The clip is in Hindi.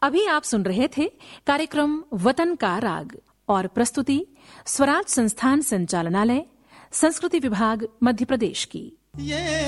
अभी आप सुन रहे थे कार्यक्रम वतन का राग और प्रस्तुति स्वराज संस्थान संचालनालय, संस्कृति विभाग, मध्य प्रदेश की।